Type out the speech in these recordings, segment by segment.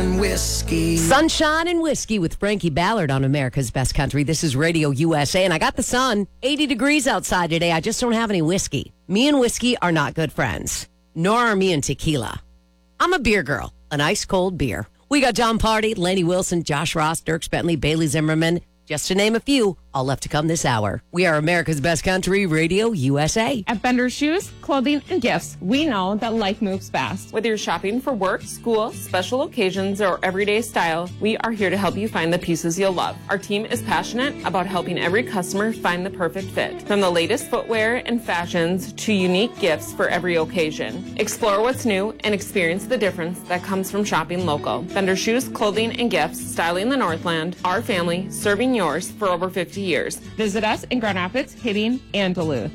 and whiskey. Sunshine and whiskey with Frankie Ballard on America's Best Country. This is Radio USA, and I got the sun. 80 degrees outside today. I just don't have any whiskey. Me and whiskey are not good friends, nor are me and tequila. I'm a beer girl, an ice cold beer. We got John Party, Laney Wilson, Josh Ross, Dirk Bentley, Bailey Zimmerman, just to name a few, all left to come this hour. We are America's Best Country, Radio USA. At Bender's Shoes, Clothing, and Gifts, we know that life moves fast. Whether you're shopping for work, school, special occasions, or everyday style, we are here to help you find the pieces you'll love. Our team is passionate about helping every customer find the perfect fit. From the latest footwear and fashions to unique gifts for every occasion. Explore what's new and experience the difference that comes from shopping local. Bender's Shoes, Clothing, and Gifts, styling the Northland, our family, serving yours for over 50 years. Visit us in Grand Rapids, Hibbing, and Duluth.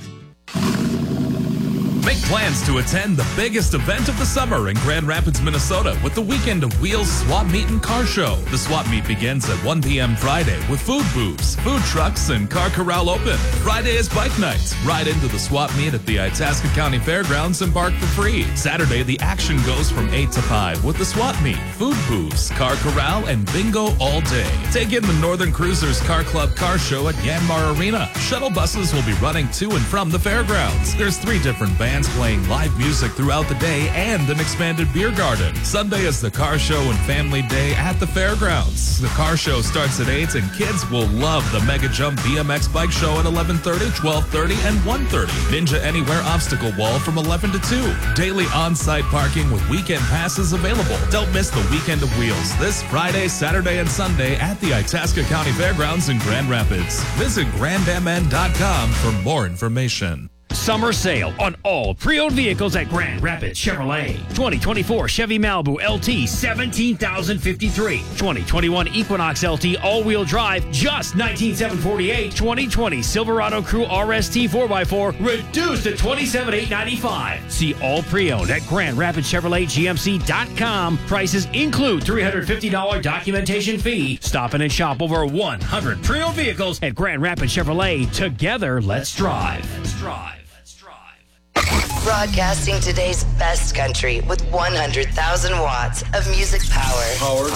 Make plans to attend the biggest event of the summer in Grand Rapids, Minnesota with the Weekend of Wheels Swap Meet and Car Show. The swap meet begins at 1 p.m. Friday with food booths, food trucks, and car corral open. Friday is bike night. Ride into the swap meet at the Itasca County Fairgrounds and park for free. Saturday, the action goes from 8 to 5 with the swap meet, food booths, car corral, and bingo all day. Take in the Northern Cruisers Car Club Car Show at Yanmar Arena. Shuttle buses will be running to and from the fairgrounds. There's 3 different bands playing live music throughout the day and an expanded beer garden. Sunday is the car show and family day at the fairgrounds. The car show starts at 8 and kids will love the Mega Jump BMX bike show at 11:30, 12:30, and 1:30. Ninja Anywhere obstacle wall from 11 to 2. Daily on-site parking with weekend passes available. Don't miss the Weekend of Wheels this Friday, Saturday, and Sunday at the Itasca County Fairgrounds in Grand Rapids. Visit grandmn.com for more information. Summer sale on all pre-owned vehicles at Grand Rapids Chevrolet. 2024 Chevy Malibu LT, $17,053. 2021 Equinox LT all-wheel drive, just $19,748. 2020 Silverado Crew RST 4x4, reduced to $27,895. See all pre-owned at Grand Rapids Chevrolet GMC.com. Prices include $350 documentation fee. Stop in and shop over 100 pre-owned vehicles at Grand Rapids Chevrolet. Together, let's drive. Let's drive. Broadcasting today's best country with 100,000 watts of music power. Powered